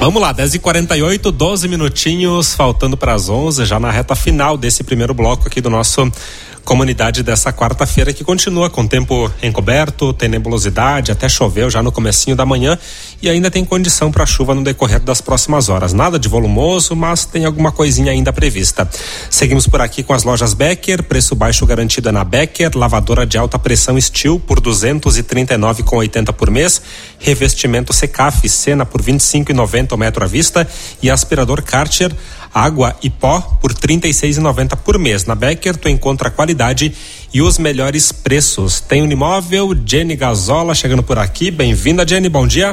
Vamos lá, 10h48, 12 minutinhos, faltando para as 11, já na reta final desse primeiro bloco aqui do nosso Comunidade dessa quarta-feira, que continua com tempo encoberto, tem nebulosidade, até choveu já no comecinho da manhã e ainda tem condição para chuva no decorrer das próximas horas. Nada de volumoso, mas tem alguma coisinha ainda prevista. Seguimos por aqui com as lojas Becker, preço baixo garantido na Becker, lavadora de alta pressão Steel por R$ 239,80 por mês, revestimento Secaf Sena por R$ 25,90 o metro à vista e aspirador Karcher água e pó por R$ 36,90 por mês. Na Becker tu encontra qualidade e os melhores preços. Tem Unimóvel, Jenny Gazola chegando por aqui. Bem-vinda, Jenny, bom dia.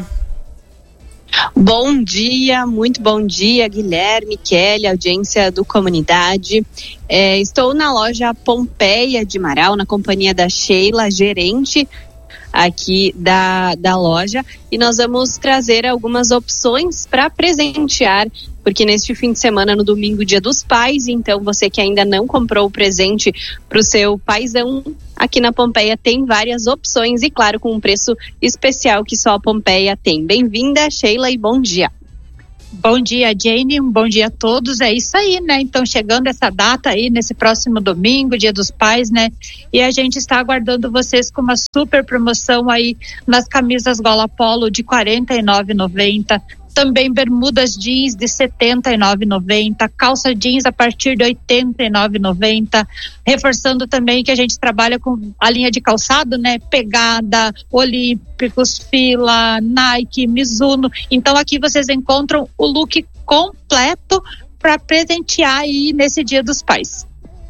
Bom dia, muito bom dia, Guilherme, Kelly, audiência do Comunidade. Estou na loja Pompeia de Marau, na companhia da Sheila, gerente aqui da loja, e nós vamos trazer algumas opções para presentear, porque neste fim de semana, no domingo, Dia dos Pais, então você que ainda não comprou o presente para o seu paizão, aqui na Pompeia tem várias opções e, claro, com um preço especial que só a Pompeia tem. Bem-vinda, Sheila, e bom dia. Bom dia, Jane, um bom dia a todos, é isso aí, né, então chegando essa data aí, nesse próximo domingo, Dia dos Pais, né, e a gente está aguardando vocês com uma super promoção aí nas camisas gola polo de R$ 49,90, também bermudas jeans de R$ 79,90, calça jeans a partir de R$ 89,90, reforçando também que a gente trabalha com a linha de calçado, né, Pegada, Olímpicos, Fila, Nike, Mizuno, então aqui vocês encontram o look completo para presentear aí nesse Dia dos Pais.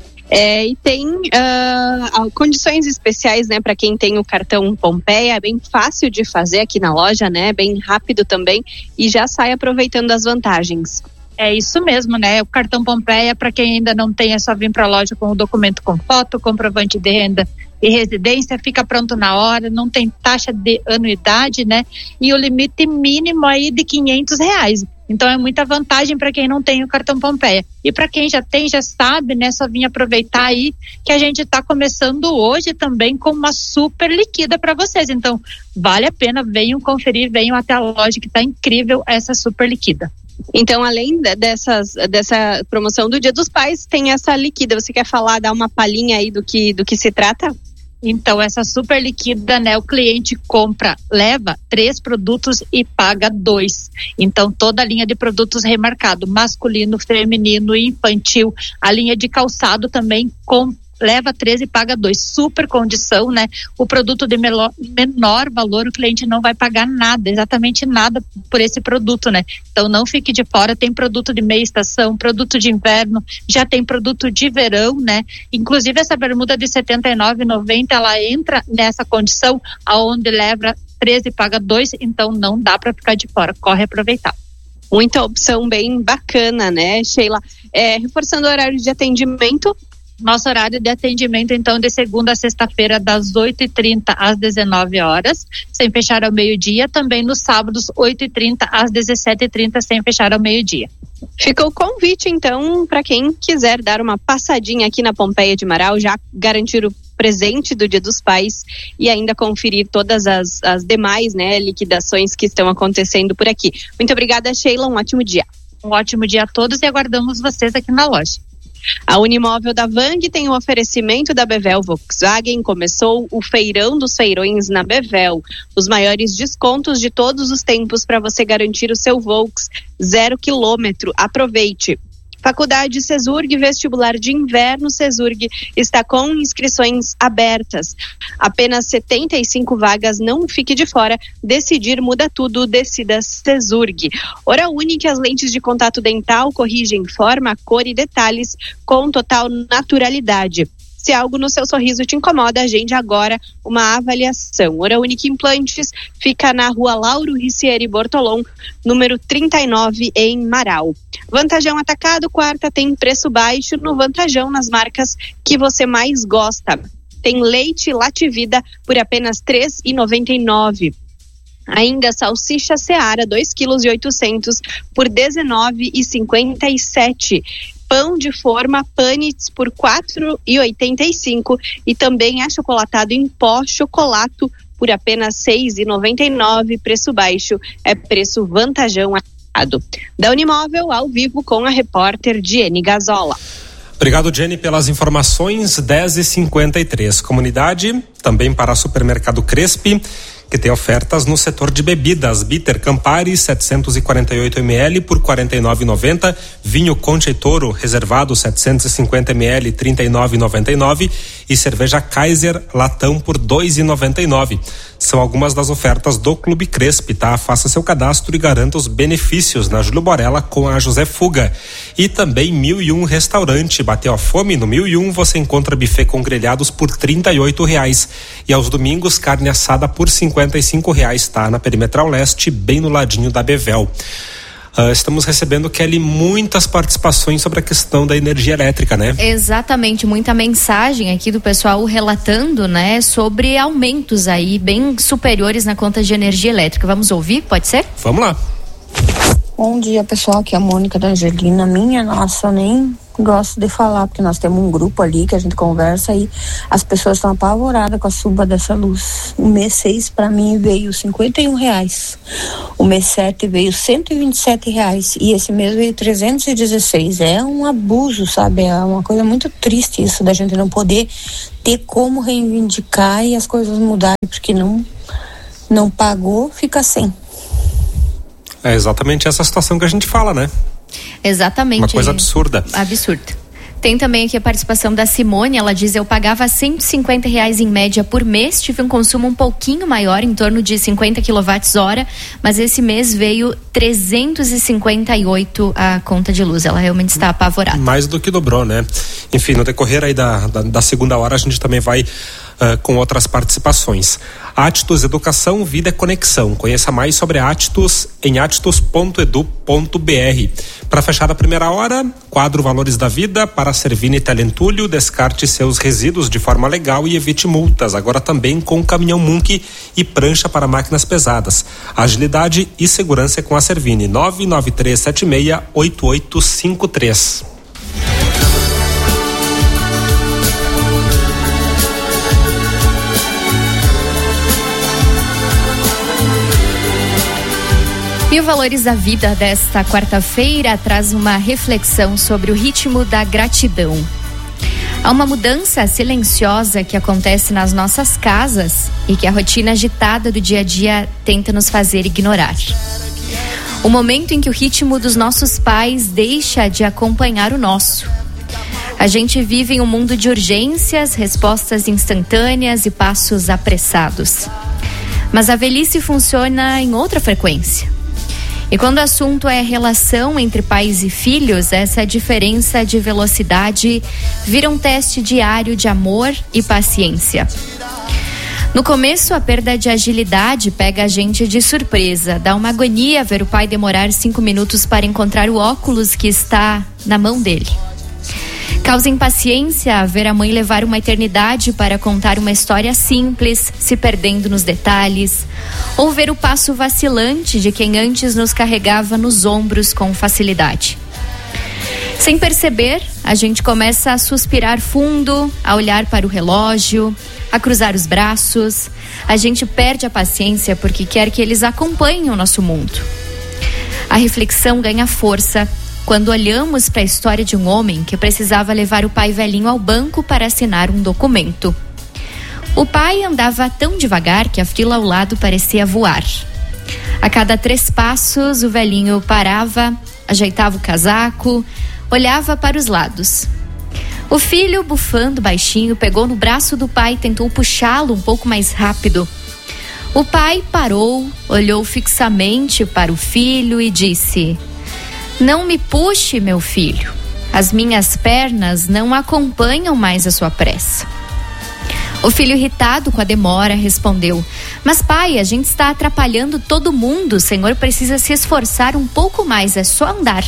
E tem condições especiais, né, para quem tem o cartão Pompeia, é bem fácil de fazer aqui na loja, né, bem rápido também, e já sai aproveitando as vantagens. É isso mesmo, né, o cartão Pompeia, para quem ainda não tem, é só vir para a loja com o documento com foto, comprovante de renda e residência, fica pronto na hora, não tem taxa de anuidade, né, e o limite mínimo aí de R$500. Então é muita vantagem para quem não tem o cartão Pompeia. E para quem já tem, já sabe, né? Só vim aproveitar aí que a gente está começando hoje também com uma super liquida para vocês. Então vale a pena, venham conferir, venham até a loja que está incrível essa super liquida. Então, além dessa promoção do Dia dos Pais, tem essa liquida. Você quer falar, dar uma palhinha aí do que se trata? Então, essa super liquida, né, o cliente leva 3 produtos e paga 2. Então, toda a linha de produtos remarcado, masculino, feminino e infantil. A linha de calçado também leva 3 e paga 2. Super condição, né? O produto de menor valor, o cliente não vai pagar nada, exatamente nada por esse produto, né? Então não fique de fora, tem produto de meia estação, produto de inverno, já tem produto de verão, né? Inclusive essa bermuda de R$ 79,90, ela entra nessa condição, aonde leva 13 e paga 2, então não dá para ficar de fora, corre aproveitar. Muita opção bem bacana, né, Sheila? Reforçando o horário de atendimento. Nosso horário de atendimento, então, de segunda a sexta-feira, das 8h30 às 19 horas, sem fechar ao meio-dia. Também nos sábados, 8h30 às 17h30, sem fechar ao meio-dia. Fica o convite, então, para quem quiser dar uma passadinha aqui na Pompeia de Marau, já garantir o presente do Dia dos Pais e ainda conferir todas as demais, né, liquidações que estão acontecendo por aqui. Muito obrigada, Sheila, um ótimo dia. Um ótimo dia a todos e aguardamos vocês aqui na loja. A Unimóvel da Vang tem o oferecimento da Bevel Volkswagen. Começou o feirão dos feirões na Bevel. Os maiores descontos de todos os tempos para você garantir o seu Volks 0 km. Aproveite. Faculdade Cesurg, vestibular de inverno Cesurg está com inscrições abertas. Apenas 75 vagas, não fique de fora. Decidir muda tudo, decida Cesurg. Hora Única, as lentes de contato dental corrigem forma, cor e detalhes com total naturalidade. Se algo no seu sorriso te incomoda, agende agora uma avaliação. Hora Única Implantes fica na rua Lauro Ricieri Bortolom, número 39, em Marau. Vantajão Atacado, quarta, tem preço baixo no Vantajão nas marcas que você mais gosta. Tem leite Lativida por apenas R$ 3,99. Ainda salsicha Seara, 2,8 kg por R$ 19,57. Pão de forma Panitz por R$ 4,85 e também achocolatado em pó Chocolato por apenas R$ 6,99. Preço baixo é preço Vantajão. Da Unimóvel, ao vivo com a repórter Jenny Gazola. Obrigado, Jenny, pelas informações. 10h53. Comunidade, também para supermercado Crespi, que tem ofertas no setor de bebidas. Bitter Campari, 748 ml por R$ 49,90. Vinho Concha e Toro reservado, 750 ml, R$ 39,99. E cerveja Kaiser latão por R$ 2,99. São algumas das ofertas do Clube Crespi, tá? Faça seu cadastro e garanta os benefícios na Júlio Borella com a José Fuga. E também 1001 Restaurante. Bateu a fome? No 1001 você encontra buffet com grelhados por R$ 38,00. E aos domingos, carne assada por R$ 55,00, tá? Na Perimetral Leste, bem no ladinho da Bevel. Estamos recebendo, Kelly, muitas participações sobre a questão da energia elétrica, né? Exatamente, muita mensagem aqui do pessoal relatando, né, sobre aumentos aí bem superiores na conta de energia elétrica. Vamos ouvir, pode ser? Vamos lá. Bom dia, pessoal, aqui é a Mônica da Angelina. Nossa, eu nem gosto de falar, porque nós temos um grupo ali que a gente conversa e as pessoas estão apavoradas com a suba dessa luz. O mês 6 para mim veio R$51, o mês 7 veio R$127 e esse mês veio 316. É um abuso, sabe? É uma coisa muito triste isso da gente não poder ter como reivindicar e as coisas mudarem, porque não pagou, fica sem. É exatamente essa situação que a gente fala, né? Exatamente. Uma coisa absurda. Absurda. Tem também aqui a participação da Simone, ela diz: eu pagava R$150 em média por mês, tive um consumo um pouquinho maior, em torno de 50 kWh, mas esse mês veio 358 a conta de luz. Ela realmente está apavorada. Mais do que dobrou, né? Enfim, no decorrer aí da segunda hora a gente também vai com outras participações. Atos Educação, Vida é Conexão. Conheça mais sobre Atos em atos.edu.br. Para fechar a primeira hora, quadro Valores da Vida para Servini Telentulho. Descarte seus resíduos de forma legal e evite multas. Agora também com caminhão Munk e prancha para máquinas pesadas. Agilidade e segurança com a Servini. 993768853. E o Valores da Vida desta quarta-feira traz uma reflexão sobre o ritmo da gratidão. Há uma mudança silenciosa que acontece nas nossas casas e que a rotina agitada do dia a dia tenta nos fazer ignorar. O momento em que o ritmo dos nossos pais deixa de acompanhar o nosso. A gente vive em um mundo de urgências, respostas instantâneas e passos apressados. Mas a velhice funciona em outra frequência. E quando o assunto é relação entre pais e filhos, essa diferença de velocidade vira um teste diário de amor e paciência. No começo, a perda de agilidade pega a gente de surpresa. Dá uma agonia ver o pai demorar 5 minutos para encontrar o óculos que está na mão dele. Causa impaciência ver a mãe levar uma eternidade para contar uma história simples, se perdendo nos detalhes, ou ver o passo vacilante de quem antes nos carregava nos ombros com facilidade. Sem perceber, a gente começa a suspirar fundo, a olhar para o relógio, a cruzar os braços. A gente perde a paciência porque quer que eles acompanhem o nosso mundo. A reflexão ganha força quando olhamos para a história de um homem que precisava levar o pai velhinho ao banco para assinar um documento. O pai andava tão devagar que a fila ao lado parecia voar. A cada 3 passos, o velhinho parava, ajeitava o casaco, olhava para os lados. O filho, bufando baixinho, pegou no braço do pai e tentou puxá-lo um pouco mais rápido. O pai parou, olhou fixamente para o filho e disse: "Não me puxe, meu filho. As minhas pernas não acompanham mais a sua pressa." O filho, irritado com a demora, respondeu: "Mas pai, a gente está atrapalhando todo mundo. O senhor precisa se esforçar um pouco mais, é só andar."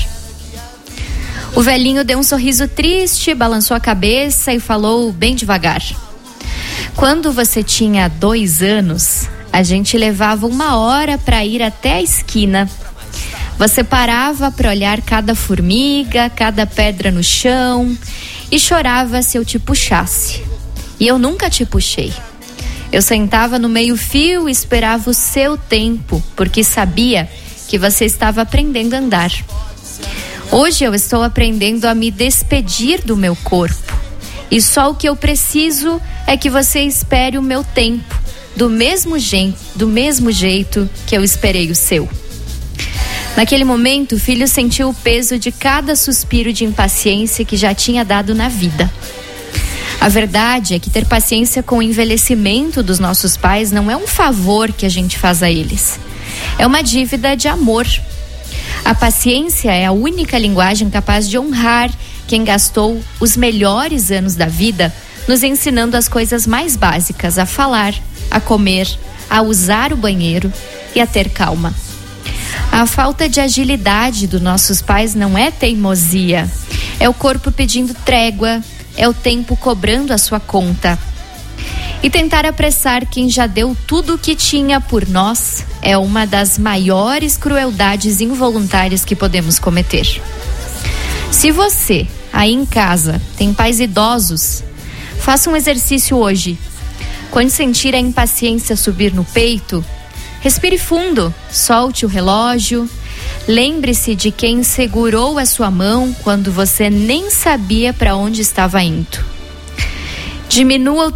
O velhinho deu um sorriso triste, balançou a cabeça e falou bem devagar: "Quando você tinha 2 anos, a gente levava 1 hora para ir até a esquina. Você parava para olhar cada formiga, cada pedra no chão e chorava se eu te puxasse. E eu nunca te puxei. Eu sentava no meio-fio e esperava o seu tempo, porque sabia que você estava aprendendo a andar. Hoje eu estou aprendendo a me despedir do meu corpo. E só o que eu preciso é que você espere o meu tempo, do mesmo jeito que eu esperei o seu. Naquele momento, o filho sentiu o peso de cada suspiro de impaciência que já tinha dado na vida. A verdade é que ter paciência com o envelhecimento dos nossos pais não é um favor que a gente faz a eles. É uma dívida de amor. A paciência é a única linguagem capaz de honrar quem gastou os melhores anos da vida nos ensinando as coisas mais básicas: a falar, a comer, a usar o banheiro e a ter calma. A falta de agilidade dos nossos pais não é teimosia, é o corpo pedindo trégua, é o tempo cobrando a sua conta. E tentar apressar quem já deu tudo o que tinha por nós é uma das maiores crueldades involuntárias que podemos cometer. Se você, aí em casa, tem pais idosos, faça um exercício hoje. Quando sentir a impaciência subir no peito, respire fundo, solte o relógio, lembre-se de quem segurou a sua mão quando você nem sabia para onde estava indo. Diminua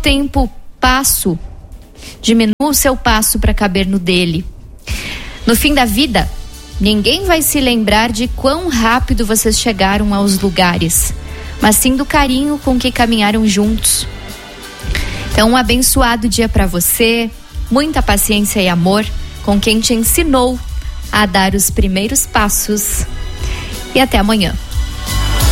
o seu passo para caber no dele. No fim da vida, ninguém vai se lembrar de quão rápido vocês chegaram aos lugares, mas sim do carinho com que caminharam juntos. Então, um abençoado dia para você, muita paciência e amor com quem te ensinou a dar os primeiros passos. E até amanhã.